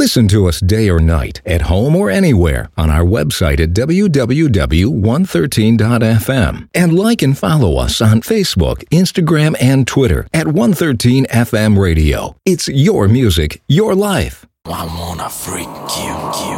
Listen to us day or night, at home or anywhere, on our website at www.113.fm. And like and follow us on Facebook, Instagram, and Twitter at 113FM Radio. It's your music, your life. I wanna freak you.